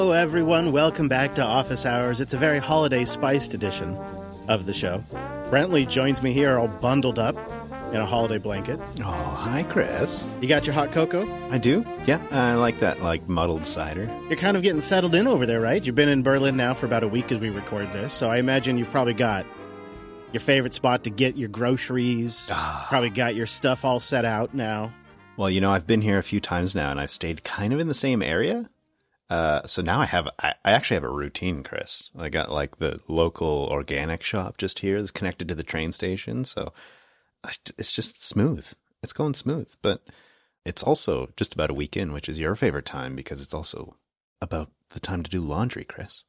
Hello, everyone. Welcome back to Office Hours. It's a very holiday-spiced edition of the show. Brentley joins me here all bundled up in a holiday blanket. Oh, hi, Chris. You got your hot cocoa? I do. Yeah, I like that, muddled cider. You're kind of getting settled in over there, right? You've been in Berlin now for about a week as we record this, so I imagine you've probably got your favorite spot to get your groceries. Probably got your stuff all set out now. Well, I've been here a few times now, and I've stayed kind of in the same area. So now I actually have a routine, Chris. I got the local organic shop just here that's connected to the train station. So it's just smooth. It's going smooth, but it's also just about a week in, which is your favorite time because it's also about the time to do laundry, Chris.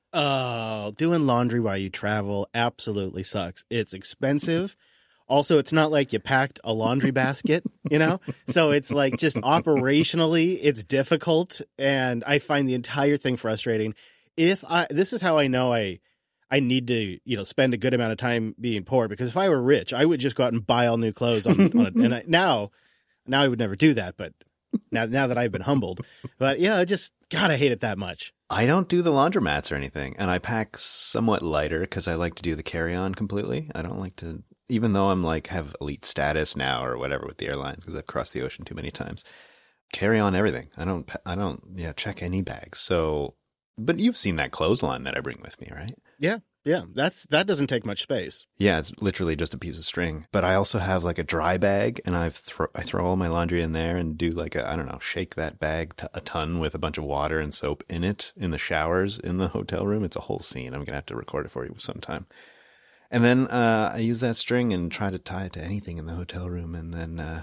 Oh, doing laundry while you travel absolutely sucks. It's expensive. Also, it's not like you packed a laundry basket, So it's just operationally, it's difficult. And I find the entire thing frustrating. This is how I know I need to, spend a good amount of time being poor, because if I were rich, I would just go out and buy all new clothes now I would never do that. But now that I've been humbled, but I just gotta hate it that much. I don't do the laundromats or anything, and I pack somewhat lighter because I like to do the carry-on completely. I don't like to, even though I'm have elite status now or whatever with the airlines because I've crossed the ocean too many times. Carry on everything. I don't check any bags. So, but you've seen that clothesline that I bring with me, right? Yeah. That doesn't take much space. Yeah, it's literally just a piece of string. But I also have a dry bag, and I throw all my laundry in there and do shake that bag a ton with a bunch of water and soap in it in the showers in the hotel room. It's a whole scene. I'm gonna have to record it for you sometime. And then I use that string and try to tie it to anything in the hotel room, and then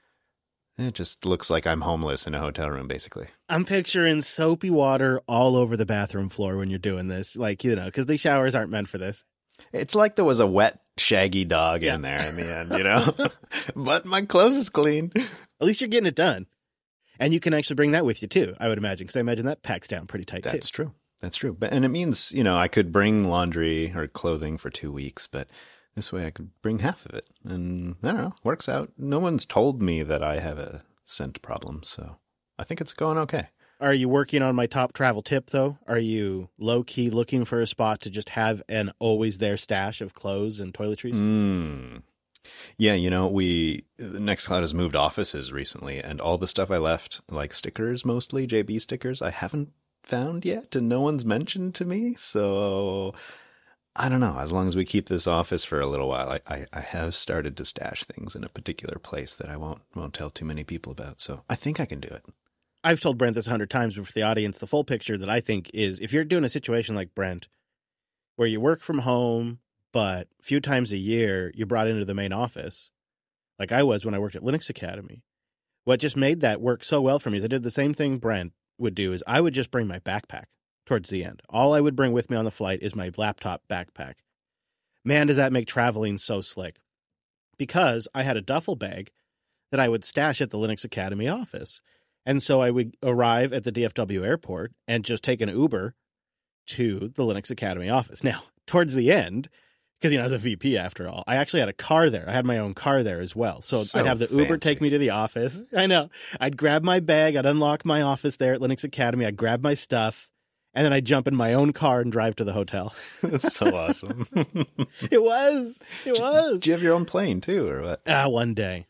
it just looks like I'm homeless in a hotel room, basically. I'm picturing soapy water all over the bathroom floor when you're doing this, because the showers aren't meant for this. It's like there was a wet, shaggy dog in there in the end, But my clothes is clean. At least you're getting it done. And you can actually bring that with you, too, I would imagine, because I imagine that packs down pretty tight, That's true. That's true. And it means, I could bring laundry or clothing for 2 weeks, but this way I could bring half of it. And I don't know, works out. No one's told me that I have a scent problem, so I think it's going okay. Are you working on my top travel tip, though? Are you low-key looking for a spot to just have an always-there stash of clothes and toiletries? Yeah, Nextcloud has moved offices recently, and all the stuff I left, stickers mostly, JB stickers, I haven't found yet, and no one's mentioned to me, so I don't know. As long as we keep this office for a little while, I have started to stash things in a particular place that I won't tell too many people about. So I think I can do it. I've told Brent this 100 times, but for the audience, the full picture that I think is if you're doing a situation like Brent, where you work from home, but a few times a year you're brought into the main office, like I was when I worked at Linux Academy, what just made that work so well for me is I did the same thing Brent would do is I would just bring my backpack. Towards the end, all I would bring with me on the flight is my laptop backpack. Man, does that make traveling so slick. Because I had a duffel bag that I would stash at the Linux Academy office. And so I would arrive at the DFW airport and just take an Uber to the Linux Academy office. Now, towards the end, because, I was a VP after all, I actually had a car there. I had my own car there as well. So I'd have the Uber take me to the office. I know. I'd grab my bag. I'd unlock my office there at Linux Academy. I'd grab my stuff. And then I'd jump in my own car and drive to the hotel. That's so awesome. It was. Do you have your own plane too, or what? One day,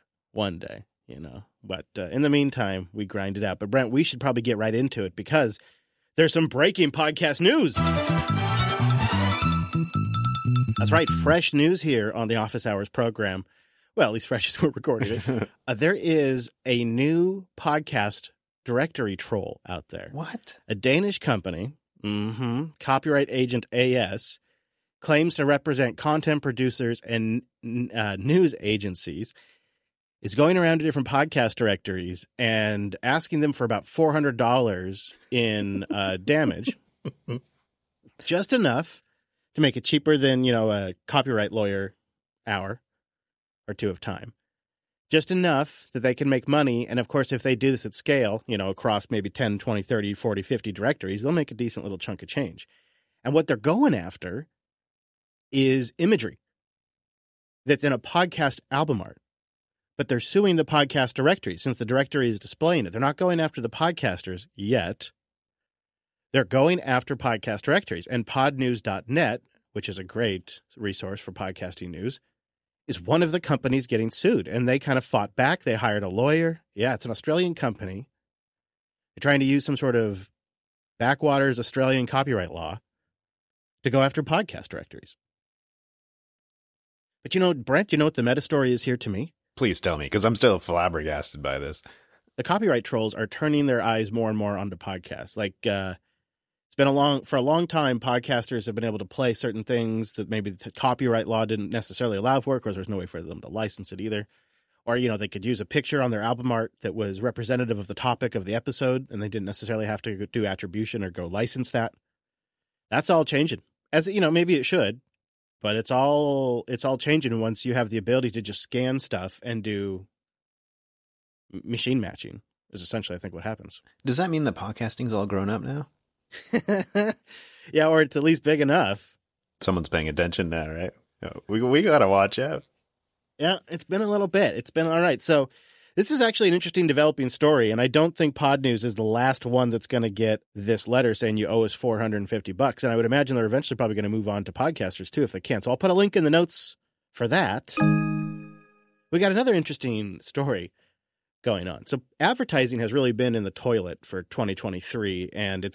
But in the meantime, we grind it out. But Brent, we should probably get right into it because there's some breaking podcast news. That's right. Fresh news here on the Office Hours program. Well, at least fresh as we're recording it. There is a new podcast directory troll out there. What? A Danish company, Copyright Agent AS, claims to represent content producers and news agencies, is going around to different podcast directories and asking them for about $400 in damage. Just enough to make it cheaper than, a copyright lawyer hour or two of time. Just enough that they can make money. And, of course, if they do this at scale, across maybe 10, 20, 30, 40, 50 directories, they'll make a decent little chunk of change. And what they're going after is imagery that's in a podcast album art. But they're suing the podcast directory since the directory is displaying it. They're not going after the podcasters yet. They're going after podcast directories. And podnews.net, which is a great resource for podcasting news, is one of the companies getting sued. And they kind of fought back. They hired a lawyer. Yeah, it's an Australian company. They're trying to use some sort of backwaters Australian copyright law to go after podcast directories. But Brent, you know what the meta story is here to me? Please tell me, because I'm still flabbergasted by this. The copyright trolls are turning their eyes more and more onto podcasts. Like, it's been for a long time, podcasters have been able to play certain things that maybe the copyright law didn't necessarily allow for, because there's no way for them to license it either. Or, they could use a picture on their album art that was representative of the topic of the episode, and they didn't necessarily have to do attribution or go license that. That's all changing. As maybe it should, but it's all changing once you have the ability to just scan stuff and do machine matching. Is essentially, I think, what happens. Does that mean that podcasting's all grown up now? Yeah, or it's at least big enough. Someone's paying attention now, right? We gotta watch out. Yeah, it's been a little bit. It's been all right. So this is actually an interesting developing story, and I don't think Pod News is the last one that's going to get this letter saying you owe us $450. And I would imagine they're eventually probably going to move on to podcasters too if they can. So I'll put a link in the notes for that. We got another interesting story going on. So advertising has really been in the toilet for 2023, and